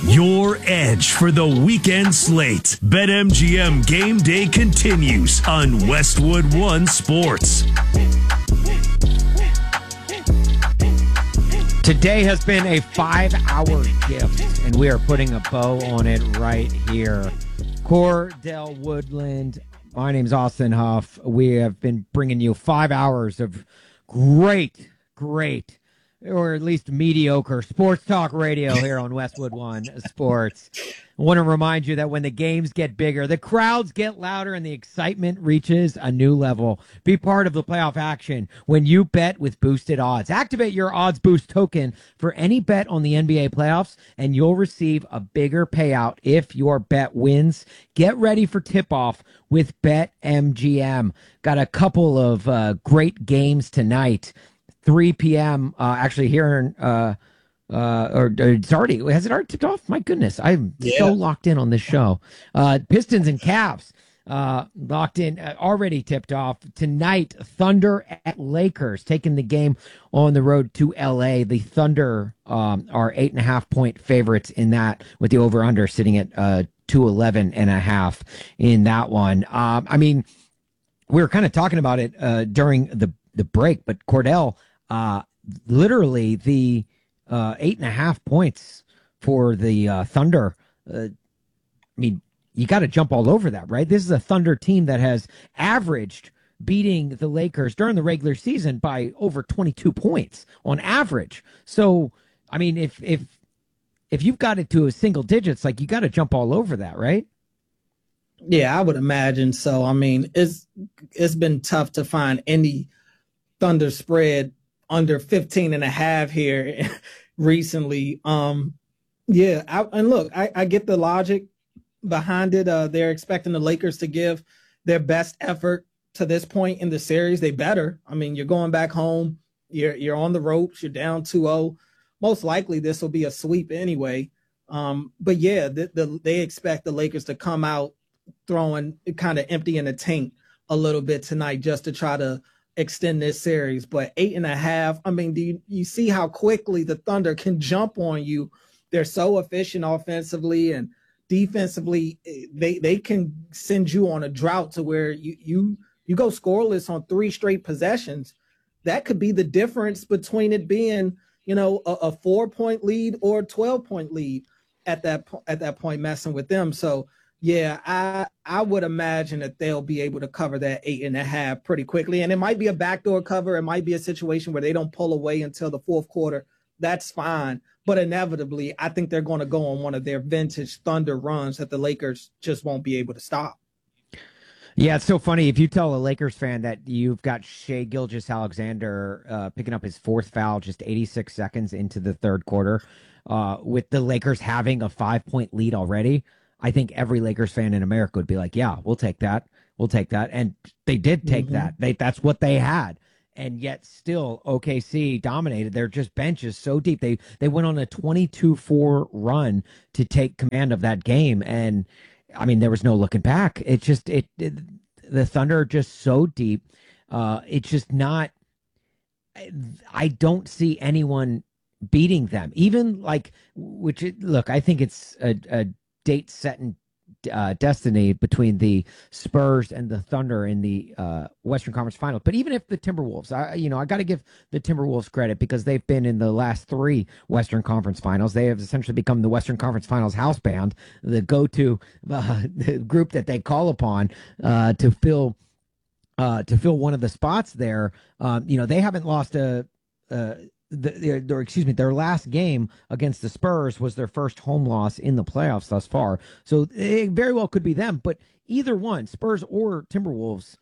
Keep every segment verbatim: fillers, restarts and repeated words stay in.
Your edge for the weekend slate. BetMGM Game Day continues on Westwood One Sports. Today has been a five-hour gift, and we are putting a bow on it right here. Cordell Woodland, my name's Austin Huff. We have been bringing you five hours of great, great, or at least mediocre sports talk radio here on Westwood One Sports. I want to remind you that when the games get bigger, the crowds get louder, and the excitement reaches a new level. Be part of the playoff action when you bet with boosted odds. Activate your Odds Boost token for any bet on the N B A playoffs, and you'll receive a bigger payout if your bet wins. Get ready for tip-off with BetMGM. Got a couple of uh, great games tonight. three p.m. Uh, actually here in uh, uh, or, or it's already has it already tipped off? My goodness, I'm yeah. so locked in on this show. Uh, Pistons and Cavs uh, locked in, uh, already tipped off tonight. Thunder at Lakers, taking the game on the road to L A. The Thunder um, are eight and a half point favorites in that, with the over under sitting at uh, two eleven and a half in that one. Um, I mean, we were kind of talking about it uh, during the the break, but Cordell. Uh, literally the uh, eight and a half points for the uh, Thunder. Uh, I mean, you got to jump all over that, right? This is a Thunder team that has averaged beating the Lakers during the regular season by over twenty-two points on average. So, I mean, if if if you've got it to a single digits, like you got to jump all over that, right? Yeah, I would imagine so. I mean, it's it's been tough to find any Thunder spread under fifteen and a half here recently. Um, yeah. I, and look, I, I get the logic behind it. Uh, they're expecting the Lakers to give their best effort to this point in the series. They better. I mean, you're going back home. You're, you're on the ropes. You're down two oh. Most likely this will be a sweep anyway. Um, but yeah, the, the, they expect the Lakers to come out throwing kind of empty in the tank a little bit tonight just to try to extend this series. But eight and a half, I mean, do you, you see how quickly the Thunder can jump on you? They're so efficient offensively and defensively. They they can send you on a drought to where you you you go scoreless on three straight possessions. That could be the difference between it being, you know, a, a four point lead or a twelve point lead at that po- at that point, messing with them. So yeah, I I would imagine that they'll be able to cover that eight and a half pretty quickly. And it might be a backdoor cover. It might be a situation where they don't pull away until the fourth quarter. That's fine. But inevitably, I think they're going to go on one of their vintage Thunder runs that the Lakers just won't be able to stop. Yeah, it's so funny. If you tell a Lakers fan that you've got Shai Gilgeous-Alexander uh, picking up his fourth foul just eighty-six seconds into the third quarter, uh, with the Lakers having a five-point lead already, I think every Lakers fan in America would be like, yeah, we'll take that. We'll take that. And they did take mm-hmm. that. They That's what they had. And yet still O K C dominated. Their just bench is so deep. They they went on a twenty-two four run to take command of that game. And, I mean, there was no looking back. It just, it, it the Thunder are just so deep. Uh, it's just not, I don't see anyone beating them. Even like, which, it, look, I think it's a, a date set in uh, destiny between the Spurs and the Thunder in the uh, Western Conference Finals. But even if the Timberwolves, I, you know, I got to give the Timberwolves credit because they've been in the last three Western Conference Finals. They have essentially become the Western Conference Finals house band, the go-to uh, the group that they call upon uh, to fill uh, to fill one of the spots there. Um, you know, they haven't lost a. a The, their, their, excuse me, their last game against the Spurs was their first home loss in the playoffs thus far. So it very well could be them, but either one, Spurs or Timberwolves,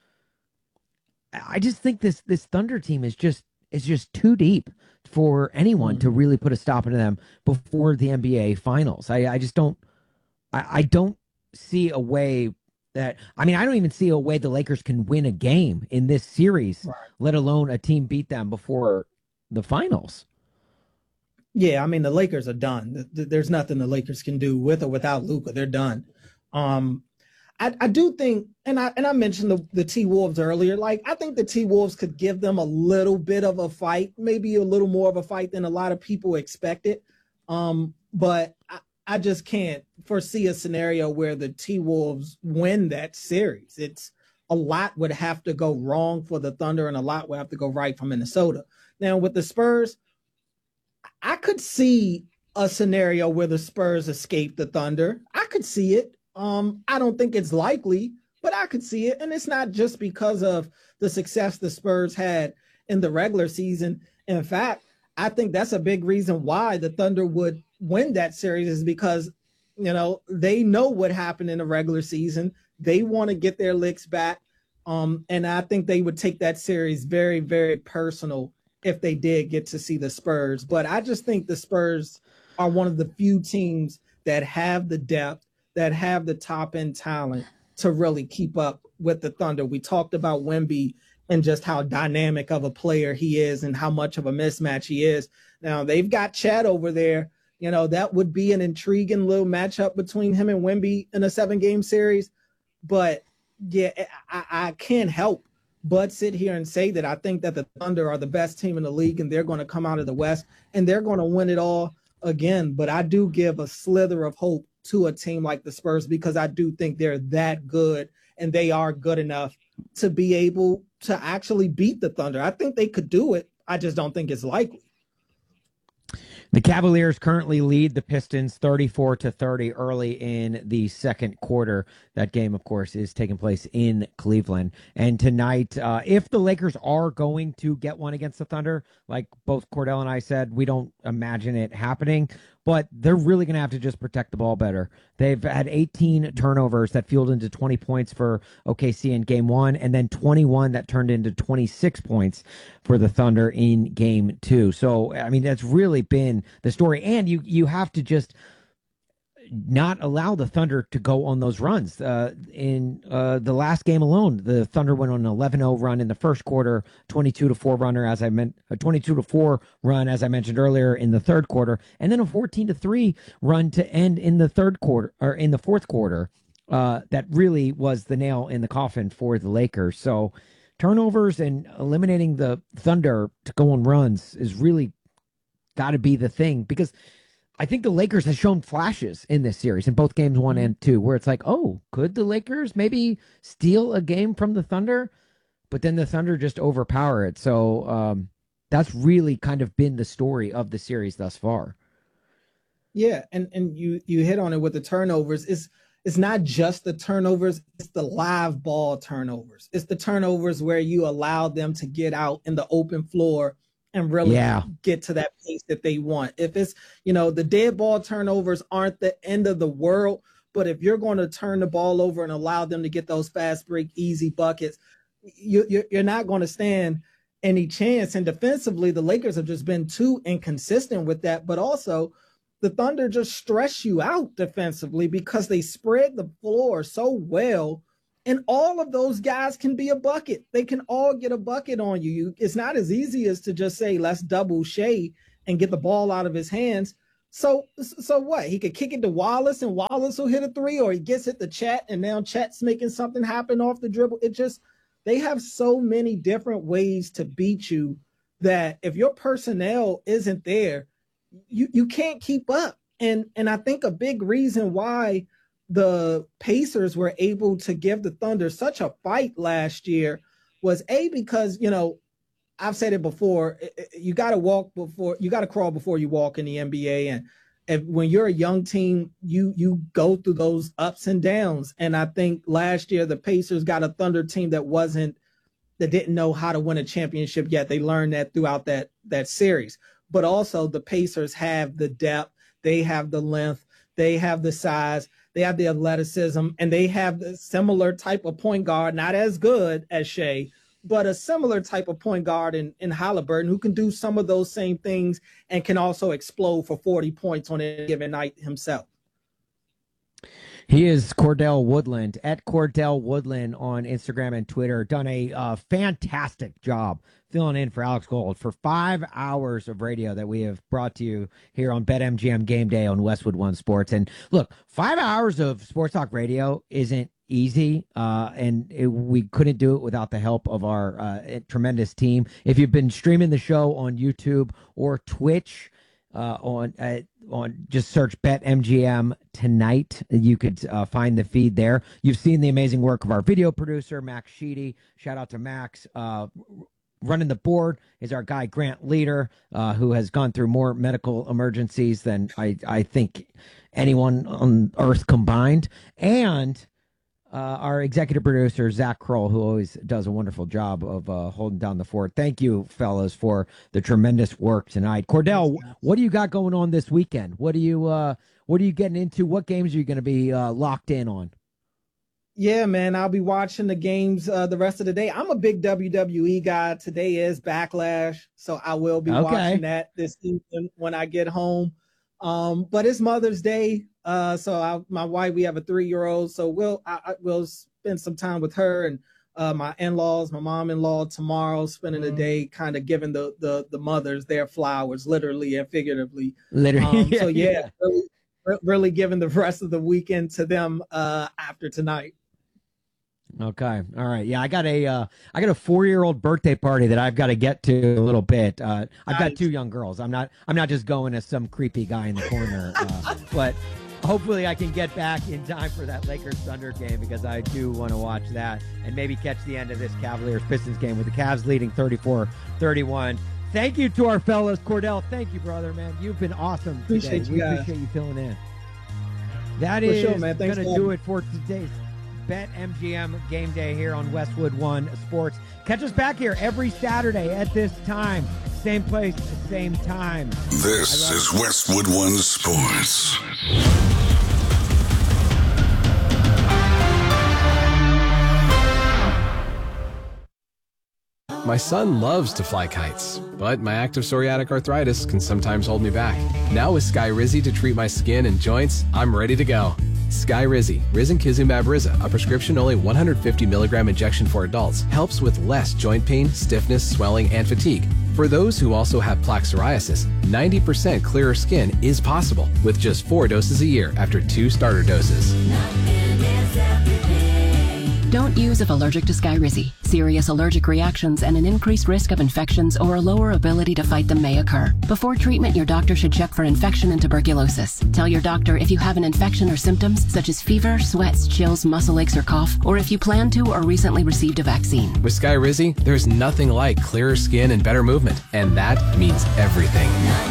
I just think this this Thunder team is just is just too deep for anyone mm-hmm. to really put a stop into them before the N B A Finals. I, I just don't, I, I don't see a way that, I mean, I don't even see a way the Lakers can win a game in this series, right. let alone a team beat them before the finals. Yeah, I mean, the Lakers are done. There's nothing the Lakers can do with or without Luka. They're done. Um, I, I do think, and I and I mentioned the, the T-Wolves earlier, like, I think the T-Wolves could give them a little bit of a fight, maybe a little more of a fight than a lot of people expected. Um, but I, I just can't foresee a scenario where the T-Wolves win that series. It's a lot would have to go wrong for the Thunder and a lot would have to go right for Minnesota. Now with the Spurs, I could see a scenario where the Spurs escape the Thunder. I could see it. Um, I don't think it's likely, but I could see it. And it's not just because of the success the Spurs had in the regular season. In fact, I think that's a big reason why the Thunder would win that series is because, you know, they know what happened in the regular season. They want to get their licks back. Um, and I think they would take that series very, very personal if they did get to see the Spurs. But I just think the Spurs are one of the few teams that have the depth, that have the top end talent to really keep up with the Thunder. We talked about Wemby and just how dynamic of a player he is and how much of a mismatch he is. Now they've got Chet over there. You know, that would be an intriguing little matchup between him and Wemby in a seven game series. But yeah, I, I can't help but sit here and say that I think that the Thunder are the best team in the league and they're going to come out of the West and they're going to win it all again. But I do give a slither of hope to a team like the Spurs because I do think they're that good and they are good enough to be able to actually beat the Thunder. I think they could do it. I just don't think it's likely. The Cavaliers currently lead the Pistons thirty-four to thirty early in the second quarter. That game, of course, is taking place in Cleveland. And tonight, uh, if the Lakers are going to get one against the Thunder, like both Cordell and I said, we don't imagine it happening, but they're really going to have to just protect the ball better. They've had eighteen turnovers that fueled into twenty points for O K C in game one, and then twenty-one that turned into twenty-six points for the Thunder in game two. So, I mean, that's really been the story. And you, you have to just not allow the Thunder to go on those runs. Uh, in uh, the last game alone, the Thunder went on an eleven oh run in the first quarter, twenty-two to four runner, as I meant, a twenty-two to four run, as I mentioned earlier, in the third quarter, and then a fourteen to three run to end in the third quarter or in the fourth quarter. Uh, that really was the nail in the coffin for the Lakers. So turnovers and eliminating the Thunder to go on runs is really got to be the thing, because I think the Lakers have shown flashes in this series in both games one and two, where it's like, oh, could the Lakers maybe steal a game from the Thunder? But then the Thunder just overpower it. So um, that's really kind of been the story of the series thus far. Yeah, and, and you you hit on it with the turnovers. It's it's not just the turnovers, it's the live ball turnovers. It's the turnovers where you allow them to get out in the open floor and really yeah. get to that pace that they want. If it's, you know, the dead ball turnovers aren't the end of the world, but if you're going to turn the ball over and allow them to get those fast break, easy buckets, you, you're not going to stand any chance. And defensively, the Lakers have just been too inconsistent with that. But also, the Thunder just stress you out defensively because they spread the floor so well. And all of those guys can be a bucket. They can all get a bucket on you. you. It's not as easy as to just say, let's double Shea and get the ball out of his hands. So, so what? He could kick it to Wallace and Wallace will hit a three, or he gets it to Chet and now Chet's making something happen off the dribble. It just, they have so many different ways to beat you that if your personnel isn't there, you, you can't keep up. And, and I think a big reason why the Pacers were able to give the Thunder such a fight last year was A, because, you know, I've said it before, you got to walk before, you got to crawl before you walk in the N B A. And if, when you're a young team, you, you go through those ups and downs. And I think last year the Pacers got a Thunder team that wasn't, that didn't know how to win a championship yet. They learned that throughout that, that series. But also the Pacers have the depth, they have the length, they have the size, they have the athleticism, and they have the similar type of point guard, not as good as Shea, but a similar type of point guard in, in Halliburton, who can do some of those same things and can also explode for forty points on a given night himself. He is Cordell Woodland, at Cordell Woodland on Instagram and Twitter. Done a uh, fantastic job filling in for Alex Gold for five hours of radio that we have brought to you here on BetMGM Game Day on Westwood One Sports. And look, five hours of sports talk radio isn't easy, uh, and it, we couldn't do it without the help of our uh, tremendous team. If you've been streaming the show on YouTube or Twitch, uh, on uh, on just search BetMGM tonight. You could uh, find the feed there. You've seen the amazing work of our video producer, Max Sheedy. Shout out to Max. Uh, running the board is our guy, Grant Leader, uh, who has gone through more medical emergencies than I, I think anyone on earth combined. And uh, our executive producer, Zach Kroll, who always does a wonderful job of uh, holding down the fort. Thank you, fellas, for the tremendous work tonight. Cordell, what do you got going on this weekend? What are you, uh, what are you getting into? What games are you going to be uh, locked in on? Yeah, man, I'll be watching the games uh, the rest of the day. I'm a big W W E guy. Today is Backlash, so I will be okay. watching that this evening when I get home. Um, but it's Mother's Day, uh, so I, my wife, we have a three-year-old, so we'll I, I, we'll spend some time with her and uh, my in-laws, my mom-in-law tomorrow, spending mm-hmm. the day kind of giving the, the the mothers their flowers, literally and figuratively. Literally, um, yeah, so yeah, yeah. Really, really giving the rest of the weekend to them uh, after tonight. Okay. All right. Yeah, I got a uh, I got a four year old birthday party that I've got to get to a little bit. Uh, I've nice. got two young girls. I'm not I'm not just going as some creepy guy in the corner, uh, but hopefully I can get back in time for that Lakers Thunder game because I do want to watch that and maybe catch the end of this Cavaliers Pistons game with the Cavs leading thirty-four thirty-one. Thank you to our fellows. Cordell, thank you, brother, man. You've been awesome today. Appreciate you we guys. appreciate you filling in. That for is sure, man. going to do it for today's BetMGM Game Day here on Westwood One Sports. Catch us back here every Saturday at this time. Same place, same time. This is Westwood One Sports. My son loves to fly kites, but my active psoriatic arthritis can sometimes hold me back. Now with Skyrizi to treat my skin and joints, I'm ready to go. Skyrizi, risankizumab Riza, a prescription-only one hundred fifty milligram injection for adults, helps with less joint pain, stiffness, swelling, and fatigue. For those who also have plaque psoriasis, ninety percent clearer skin is possible with just four doses a year after two starter doses. Don't use if allergic to Skyrizi. Serious allergic reactions and an increased risk of infections or a lower ability to fight them may occur. Before treatment, your doctor should check for infection and tuberculosis. Tell your doctor if you have an infection or symptoms such as fever, sweats, chills, muscle aches, or cough, or if you plan to or recently received a vaccine. With Skyrizi, there's nothing like clearer skin and better movement, and that means everything.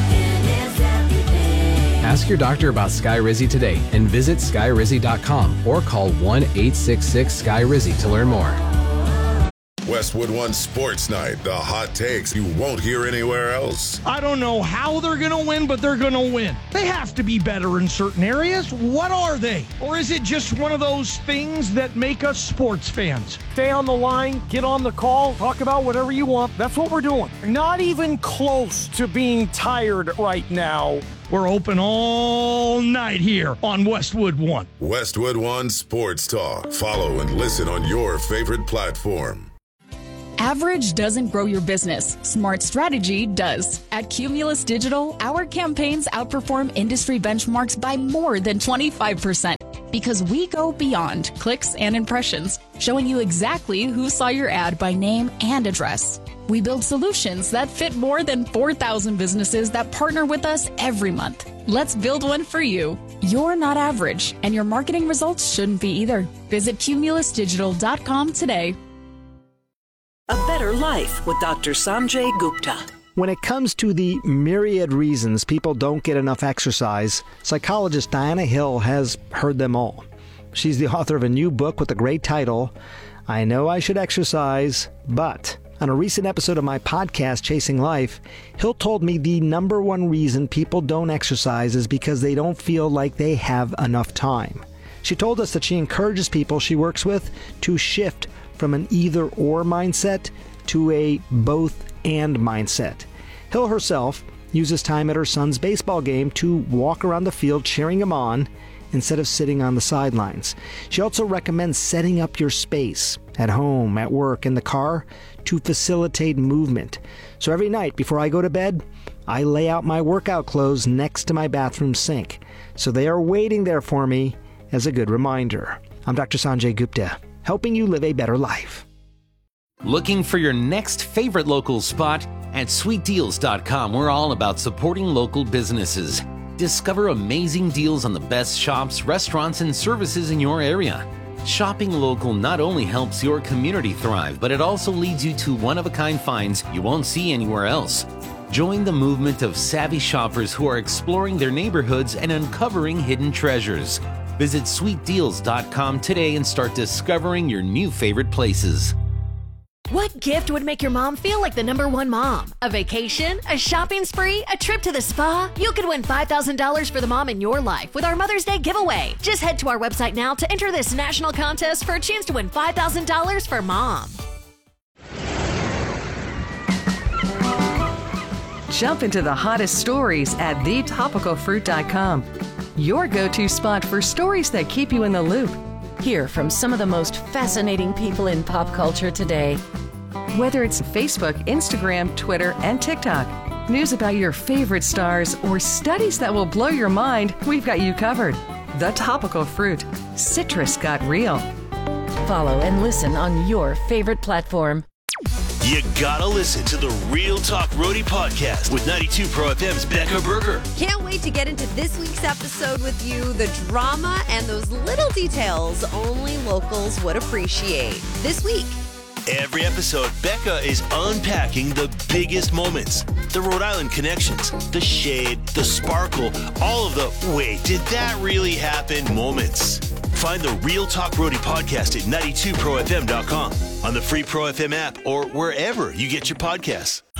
Ask your doctor about Skyrizi today and visit skyrizi dot com or call one eight six six Sky Rizzy to learn more. Westwood One Sports Night, the hot takes you won't hear anywhere else. I don't know how they're going to win, but they're going to win. They have to be better in certain areas. What are they? Or is it just one of those things that make us sports fans? Stay on the line, get on the call, talk about whatever you want. That's what we're doing. Not even close to being tired right now. We're open all night here on Westwood One. Westwood One Sports Talk. Follow and listen on your favorite platform. Average doesn't grow your business. Smart strategy does. At Cumulus Digital, our campaigns outperform industry benchmarks by more than twenty-five percent because we go beyond clicks and impressions, showing you exactly who saw your ad by name and address. We build solutions that fit more than four thousand businesses that partner with us every month. Let's build one for you. You're not average, and your marketing results shouldn't be either. Visit cumulus digital dot com today. A Better Life with Doctor Sanjay Gupta. When it comes to the myriad reasons people don't get enough exercise, psychologist Diana Hill has heard them all. She's the author of a new book with the great title, I Know I Should Exercise, But... On a recent episode of my podcast, Chasing Life, Hill told me the number one reason people don't exercise is because they don't feel like they have enough time. She told us that she encourages people she works with to shift from an either-or mindset to a both-and mindset. Hill herself uses time at her son's baseball game to walk around the field cheering him on instead of sitting on the sidelines. She also recommends setting up your space at home, at work, in the car to facilitate movement. So every night before I go to bed, I lay out my workout clothes next to my bathroom sink. So they are waiting there for me as a good reminder. I'm Doctor Sanjay Gupta, helping you live a better life. Looking for your next favorite local spot? At sweet deals dot com, we're all about supporting local businesses. Discover amazing deals on the best shops, restaurants, and services in your area. Shopping local not only helps your community thrive, but it also leads you to one-of-a-kind finds you won't see anywhere else. Join the movement of savvy shoppers who are exploring their neighborhoods and uncovering hidden treasures. Visit sweet deals dot com today and start discovering your new favorite places. What gift would make your mom feel like the number one mom? A vacation? A shopping spree? A trip to the spa? You could win five thousand dollars for the mom in your life with our Mother's Day giveaway. Just head to our website now to enter this national contest for a chance to win five thousand dollars for mom. Jump into the hottest stories at the topical fruit dot com. Your go-to spot for stories that keep you in the loop. Hear from some of the most fascinating people in pop culture today. Whether it's Facebook, Instagram, Twitter, and TikTok, news about your favorite stars, or studies that will blow your mind, we've got you covered. The Topical Fruit. Citrus got real. Follow and listen on your favorite platform. You gotta listen to the Real Talk Roadie podcast with ninety-two Pro F M's Becca Berger. Can't wait to get into this week's episode with you. The drama and those little details only locals would appreciate. This week. Every episode, Becca is unpacking the biggest moments, the Rhode Island connections, the shade, the sparkle, all of the wait, did that really happen moments. Find the Real Talk Roadie podcast at ninety-two pro f m dot com, on the free Pro F M app, or wherever you get your podcasts.